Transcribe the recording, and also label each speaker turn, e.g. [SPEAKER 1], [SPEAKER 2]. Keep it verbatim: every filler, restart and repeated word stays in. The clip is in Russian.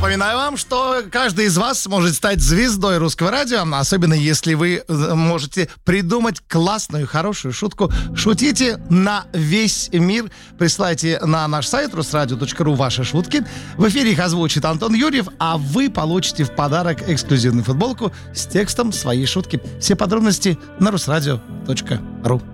[SPEAKER 1] Напоминаю вам, что каждый из вас может стать звездой русского радио, особенно если вы можете придумать классную, хорошую шутку. Шутите на весь мир. Присылайте на наш сайт русрадио точка ру ваши шутки. В эфире их озвучит Антон Юрьев, а вы получите в подарок эксклюзивную футболку с текстом своей шутки. Все подробности на русрадио точка ру.